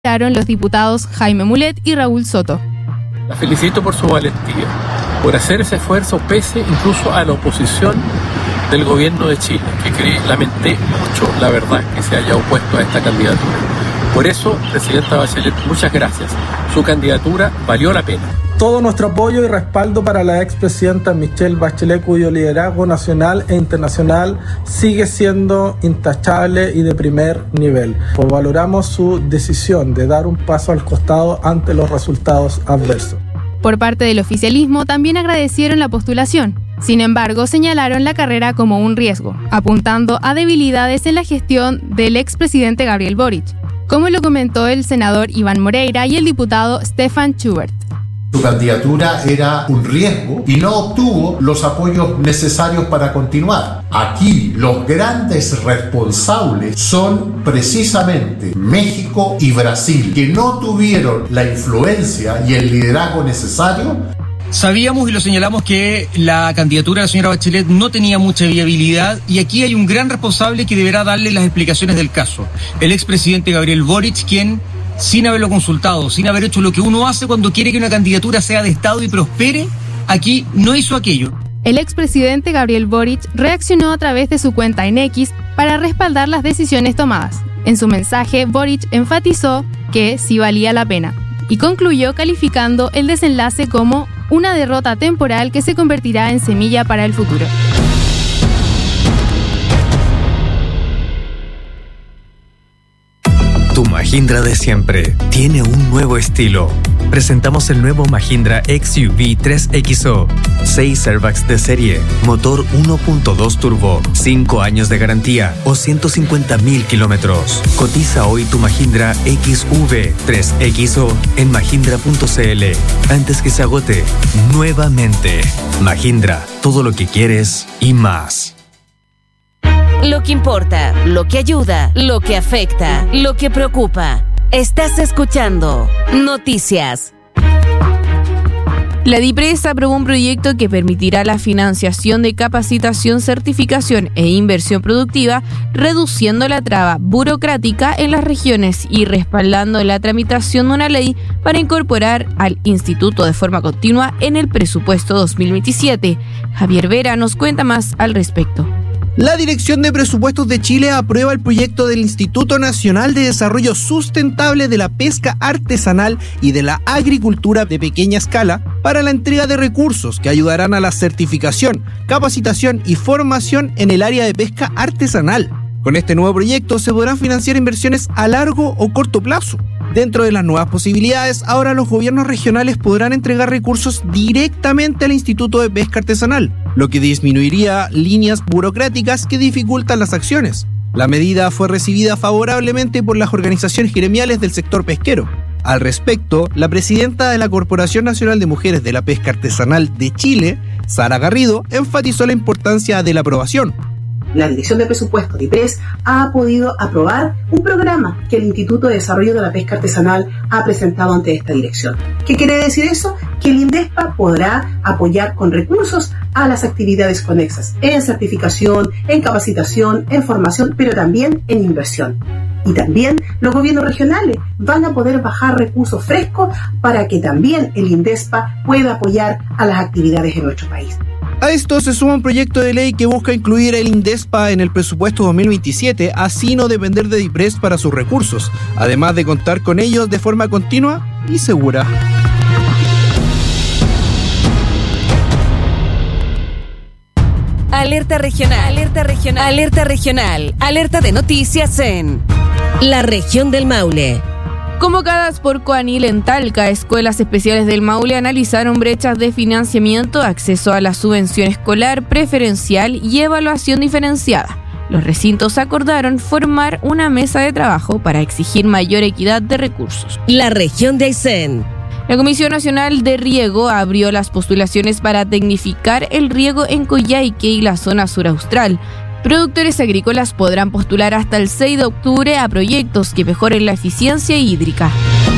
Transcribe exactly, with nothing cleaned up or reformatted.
los diputados Jaime Mulet y Raúl Soto. La felicito por su valentía, por hacer ese esfuerzo pese incluso a la oposición del gobierno de Chile, que creí, lamenté mucho, la verdad, que se haya opuesto a esta candidatura. Por eso, presidenta Bachelet, muchas gracias. Su candidatura valió la pena. Todo nuestro apoyo y respaldo para la expresidenta Michelle Bachelet, cuyo liderazgo nacional e internacional sigue siendo intachable y de primer nivel. Pues valoramos su decisión de dar un paso al costado ante los resultados adversos. Por parte del oficialismo también agradecieron la postulación. Sin embargo, señalaron la carrera como un riesgo, apuntando a debilidades en la gestión del expresidente Gabriel Boric, como lo comentó el senador Iván Moreira y el diputado Stefan Schubert. Su candidatura era un riesgo y no obtuvo los apoyos necesarios para continuar. Aquí los grandes responsables son precisamente México y Brasil, que no tuvieron la influencia y el liderazgo necesario. Sabíamos y lo señalamos que la candidatura de la señora Bachelet no tenía mucha viabilidad y aquí hay un gran responsable que deberá darle las explicaciones del caso. El expresidente Gabriel Boric, quien, sin haberlo consultado, sin haber hecho lo que uno hace cuando quiere que una candidatura sea de Estado y prospere, aquí no hizo aquello. El expresidente Gabriel Boric reaccionó a través de su cuenta en X para respaldar las decisiones tomadas. En su mensaje, Boric enfatizó que sí valía la pena y concluyó calificando el desenlace como una derrota temporal que se convertirá en semilla para el futuro. Tu Mahindra de siempre tiene un nuevo estilo. Presentamos el nuevo Mahindra X U V tres X O. seis airbags de serie, motor uno punto dos turbo, cinco años de garantía o ciento cincuenta mil kilómetros. Cotiza hoy tu Mahindra X U V tres X O en mahindra punto c l antes que se agote nuevamente. Mahindra, todo lo que quieres y más. Lo que importa, lo que ayuda, lo que afecta, lo que preocupa. Estás escuchando Noticias. La DIPRES aprobó un proyecto que permitirá la financiación de capacitación, certificación e inversión productiva, reduciendo la traba burocrática en las regiones y respaldando la tramitación de una ley para incorporar al instituto de forma continua en el presupuesto dos mil veintisiete. Javier Vera nos cuenta más al respecto. La Dirección de Presupuestos de Chile aprueba el proyecto del Instituto Nacional de Desarrollo Sustentable de la Pesca Artesanal y de la Agricultura de Pequeña Escala para la entrega de recursos que ayudarán a la certificación, capacitación y formación en el área de pesca artesanal. Con este nuevo proyecto se podrán financiar inversiones a largo o corto plazo. Dentro de las nuevas posibilidades, ahora los gobiernos regionales podrán entregar recursos directamente al Instituto de Pesca Artesanal, lo que disminuiría líneas burocráticas que dificultan las acciones. La medida fue recibida favorablemente por las organizaciones gremiales del sector pesquero. Al respecto, la presidenta de la Corporación Nacional de Mujeres de la Pesca Artesanal de Chile, Sara Garrido, enfatizó la importancia de la aprobación. La Dirección de Presupuestos, DIPRES, ha podido aprobar un programa que el Instituto de Desarrollo de la Pesca Artesanal ha presentado ante esta dirección. ¿Qué quiere decir eso? Que el INDESPA podrá apoyar con recursos a las actividades conexas, en certificación, en capacitación, en formación, pero también en inversión. Y también los gobiernos regionales van a poder bajar recursos frescos para que también el INDESPA pueda apoyar a las actividades en nuestro país. A esto se suma un proyecto de ley que busca incluir el INDESPA en el presupuesto dos mil veintisiete, así no depender de DIPRES para sus recursos, además de contar con ellos de forma continua y segura. Alerta regional, alerta regional, alerta regional, alerta de noticias en la región del Maule. Convocadas por Coanil en Talca, escuelas especiales del Maule analizaron brechas de financiamiento, acceso a la subvención escolar preferencial y evaluación diferenciada. Los recintos acordaron formar una mesa de trabajo para exigir mayor equidad de recursos. La región de Aysén. La Comisión Nacional de Riego abrió las postulaciones para tecnificar el riego en Coyhaique y la zona sur austral. Productores agrícolas podrán postular hasta el seis de octubre a proyectos que mejoren la eficiencia hídrica.